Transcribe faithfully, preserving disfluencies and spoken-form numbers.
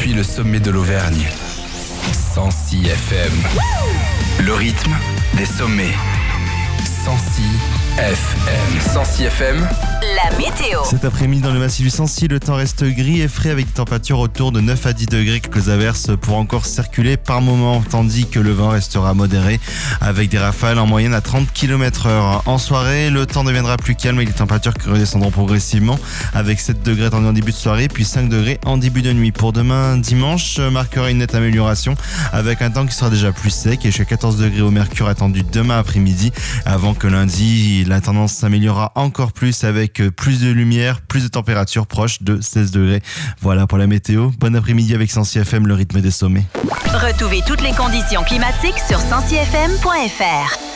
depuis le sommet de l'Auvergne. cent six F M. Le rythme des sommets. cent six F M. cent six F M. La météo. Cet après-midi dans le massif du Sancy, le temps reste gris et frais avec des températures autour de neuf à dix degrés. Quelques averses pour encore circuler par moment, tandis que le vent restera modéré avec des rafales en moyenne à trente kilomètres heure. En soirée, le temps deviendra plus calme avec des températures qui redescendront progressivement avec sept degrés attendus en début de soirée puis cinq degrés en début de nuit. Pour demain dimanche, marquera une nette amélioration avec un temps qui sera déjà plus sec et jusqu'à quatorze degrés au mercure attendu demain après-midi avant que lundi, la tendance s'améliorera encore plus avec plus de lumière, plus de température proche de seize degrés. Voilà pour la météo. Bon après-midi avec cent six F M, le rythme des sommets. Retrouvez toutes les conditions climatiques sur cent six F M point F R.